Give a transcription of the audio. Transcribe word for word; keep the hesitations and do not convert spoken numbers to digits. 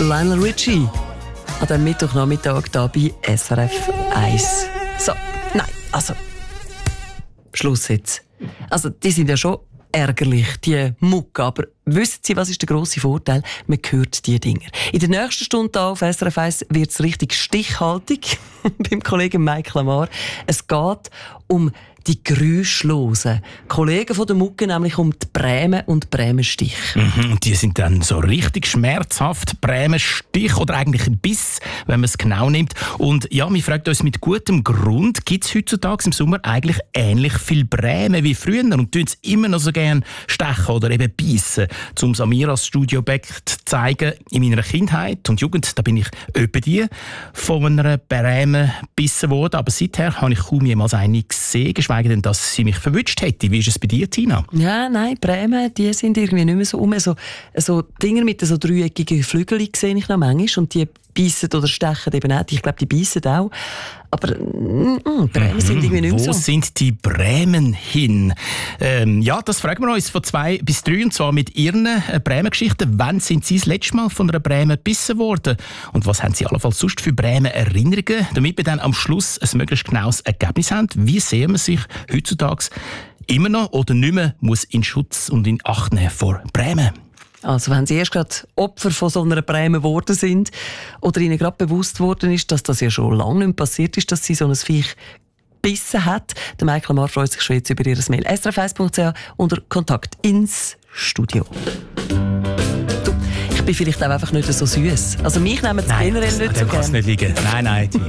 Lionel Richie an diesem Mittwochnachmittag hier bei S R F eins. So, nein, also, Schluss jetzt. Also, die sind ja schon ärgerlich, die Mucke, aber wissen Sie, was ist der grosse Vorteil? Man hört diese Dinger. In der nächsten Stunde hier auf S R F eins wird es richtig stichhaltig beim Kollegen Mike Lamar. Es geht um die geräuschlosen Kollegen von der Mucke, nämlich um die Bremen und Bremenstich. Mhm, die sind dann so richtig schmerzhaft. Bremenstich oder eigentlich ein Biss, wenn man es genau nimmt. Und ja, wir fragen uns mit gutem Grund, gibt es heutzutage im Sommer eigentlich ähnlich viel Bremen wie früher und tun es immer noch so gerne stechen oder eben beißen, um es an mir als Studio-Objekt zu zeigen. In meiner Kindheit und Jugend, da bin ich öppe die von einer Bremen gebissen worden, aber seither habe ich kaum jemals eine gesehen, geschweige denn, dass sie mich verwünscht hätte. Wie ist es bei dir, Tina? Ja, nein, Bremen, die sind irgendwie nicht mehr so um. So, so Dinger mit so dreieckigen Flügeln sehe ich noch manchmal und die beißen oder stechen eben auch. Ich glaube, die beißen auch. Aber mm, Bremen sind irgendwie nicht mehr so. Wo sind die Bremen hin? Ähm, ja, das fragen wir uns von zwei bis drei, und zwar mit ihren äh, Bremen-Geschichten. Wann sind Sie das letzte Mal von einer Bremen gebissen worden? Und was haben Sie allenfalls sonst für Bremen-Erinnerungen? Damit wir dann am Schluss ein möglichst genaues Ergebnis haben. Wie sehr man sich heutzutage immer noch oder nicht mehr muss in Schutz und in Acht nehmen vor Bremen? Also wenn Sie erst gerade Opfer von so einer Bremen geworden sind oder Ihnen gerade bewusst worden ist, dass das ja schon lange nicht mehr passiert ist, dass Sie so ein Viech gebissen hat, der Mike Lamar freut sich schon jetzt über Ihr Mail. S R F eins Punkt C H unter Kontakt ins Studio. Du, ich bin vielleicht auch einfach nicht so süß. Also mich nehmen Sie generell nicht so gerne. gerne. Nicht liegen. Nein, nein.